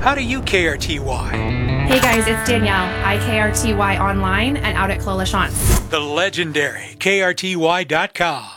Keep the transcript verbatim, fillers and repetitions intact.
How do you K R T Y? Hey guys, it's Danielle. I K R T Y online and out at Clos La Chance. The legendary K R T Y dot com.